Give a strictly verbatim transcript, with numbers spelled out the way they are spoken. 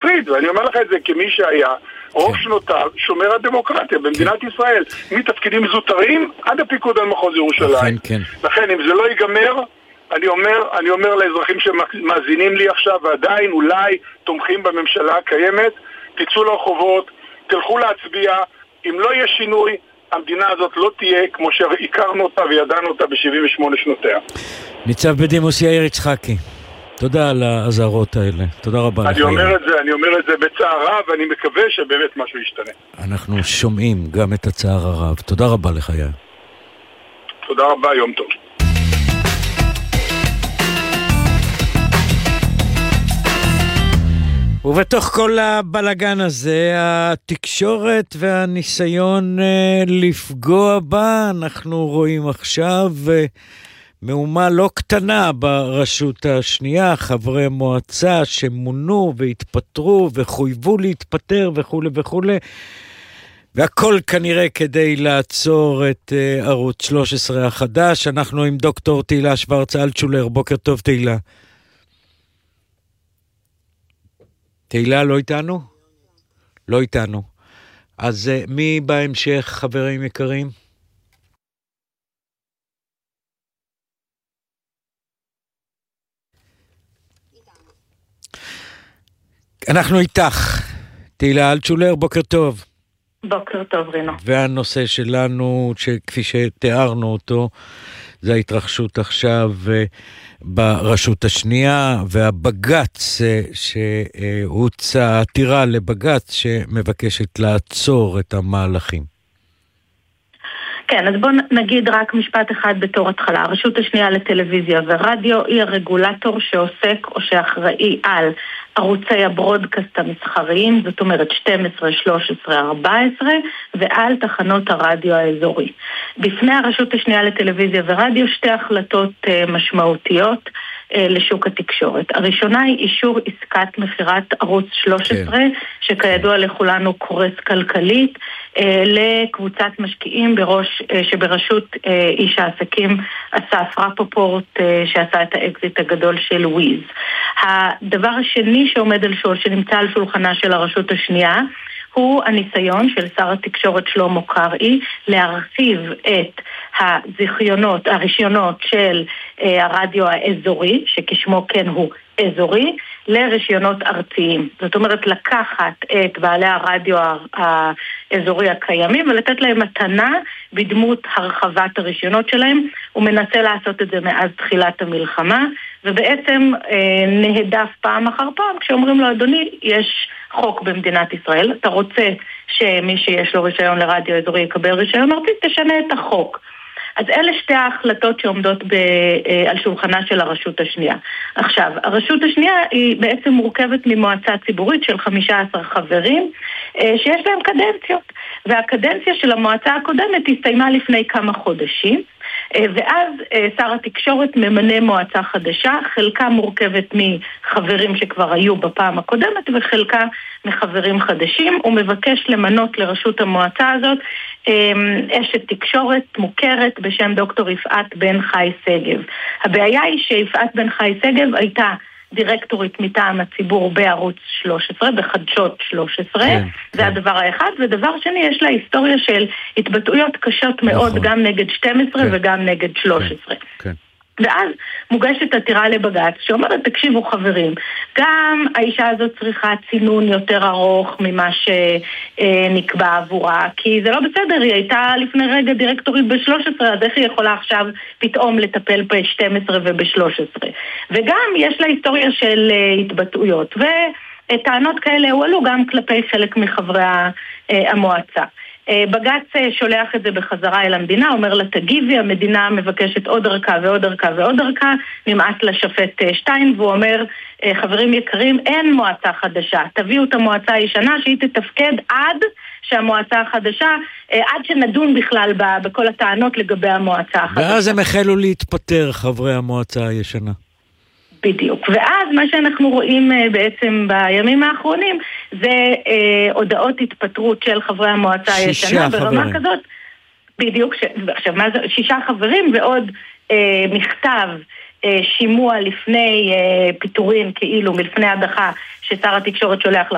מפחיד, ואני אומר לך את זה כמי שהיה רוב שנותיו שומר הדמוקרטיה במדינת ישראל, מתפקידים זוטרים עד הפיקוד על מחוז ירושלים. לכן, אם זה לא ייגמר, אני אומר, אני אומר לאזרחים שמאזינים לי עכשיו, ועדיין אולי תומכים בממשלה הקיימת, תצאו לרחובות, תלכו להצביע, אם לא יהיה שינוי, המדינה הזאת לא תהיה כמו שהכרנו אותה וידענו אותה ב-שבעים ושמונה שנותיה. ניצב בדימוס יאיר יצחקי, תודה על ההזהרות האלה. תודה רבה לך. אני אומר את זה, אני אומר את זה בצער רב, ואני מקווה שבאמת משהו ישתנה. אנחנו שומעים גם את הצער הרב. תודה רבה לך, יאיר. תודה רבה, יום טוב. ובתוך כל הבלגן הזה, התקשורת והניסיון לפגוע בה, אנחנו רואים עכשיו מהומה לא קטנה ברשות השנייה, חברי מועצה שמונו והתפטרו וחויבו להתפטר וכו' וכו'. והכל כנראה כדי לעצור את ערוץ שלוש עשרה החדש. אנחנו עם דוקטור תהילה שוורץ אלטשולר. בוקר טוב תהילה. תהילה לא איתנו? לא איתנו. אז מי בהמשך, חברים יקרים? אנחנו איתך. תהילה אלטשולר, בוקר טוב. בוקר טוב, רינו. והנושא שלנו, שכפי שתיארנו אותו, זה ההתרחשות עכשיו ברשות השנייה, והבג"ץ שהוצא, עתירה לבג"ץ שמבקשת לעצור את המהלכים. כן, אז בואו נגיד רק משפט אחד בתור התחלה. הרשות השנייה לטלוויזיה ורדיו היא הרגולטור שעוסק או שאחראי על ערוצי הברודקאסט המסחריים, זאת אומרת שתים עשרה, שלוש עשרה, ארבע עשרה, ועל תחנות הרדיו האזורי. בפני הרשות השנייה לטלוויזיה ורדיו שתי החלטות משמעותיות לשוק התקשורת. הראשונה היא אישור עסקת מחירת ערוץ שלוש עשרה, כן. שכידוע לכולנו קורס כלכלית, לקבוצת משקיעים בראש, שבראשות איש העסקים אסף רפופורט, שעשה את האקזיט הגדול של וויז. הדבר השני שעומד על שול, שנמצא על שולחנה של הרשות השנייה, הוא הניסיון של שר התקשורת שלמה קרעי להרחיב את הזיכיונות, הרישיונות של הרדיו האזורי, שכשמו כן הוא אזורי, לרישיונות ארציים. זאת אומרת, לקחת את בעלי הרדיו האזורי הקיימים ולתת להם מתנה בדמות הרחבת הרישיונות שלהם. הוא מנסה לעשות את זה מאז תחילת המלחמה, ובעצם אה, נהדף פעם אחר פעם כשאומרים לו, אדוני, יש חוק במדינת ישראל, אתה רוצה שמי שיש לו רישיון לרדיו אזורי יקבל רישיון ארצי, תשנה את החוק. אז אלה שתי ההחלטות שעומדות ב, אה, על שולחנה של הרשות השנייה. עכשיו, הרשות השנייה היא בעצם מורכבת ממועצה ציבורית של חמישה עשר חברים, אה, שיש להם קדנציות. והקדנציה של המועצה הקודמת הסתיימה לפני כמה חודשים, ואז שר התקשורת ממנה מועצה חדשה, חלקה מורכבת מחברים שכבר היו בפעם הקודמת וחלקה מחברים חדשים. הוא מבקש למנות לרשות המועצה הזאת אשת תקשורת מוכרת בשם דוקטור יפעת בן חי סגב. הבעיה היא שיפעת בן חי סגב הייתה דירקטורית מטעם הציבור בערוץ שלוש עשרה, בחדשות שלוש עשרה, כן, זה כן. הדבר האחד, ודבר שני, יש לה היסטוריה של התבטאויות קשות מאוד, נכון. גם נגד שתים עשרה כן. וגם נגד שלוש עשרה. כן, כן. ואז מוגשת עתירה לבג"ץ שאומרת, תקשיבו חברים, גם האישה הזאת צריכה צינון יותר ארוך ממה שנקבע עבורה, כי זה לא בסדר, היא הייתה לפני רגע דירקטורית ב-שלוש עשרה, אז איך היא יכולה עכשיו פתאום לטפל ב-שתים עשרה וב-שלוש עשרה? וגם יש לה היסטוריה של התבטאויות, וטענות כאלה הועלו גם כלפי חלק מחברי המועצה. בג"ץ שולח את זה בחזרה אל המדינה, אומר לה תגיבי, המדינה מבקשת עוד ערכה ועוד ערכה ועוד ערכה, נמאס לשופט שטיין, והוא אומר, חברים יקרים, אין מועצה חדשה, תביאו את המועצה הישנה שהיא תתפקד עד שהמועצה החדשה, עד שנדון בכלל בכל הטענות לגבי המועצה החדשה. ואז הם החלו להתפטר חברי המועצה הישנה. בדיוק. ואז מה שאנחנו רואים בעצם בימים האחרונים זה אה, הודעות התפטרות של חברי המועצה הישנה ברמה כזאת. בדיוק. ש... עכשיו, מה זה? שישה חברים ועוד אה, מכתב אה, שימוע לפני אה, פיטורין כאילו, מלפני הדחה ששר התקשורת שולח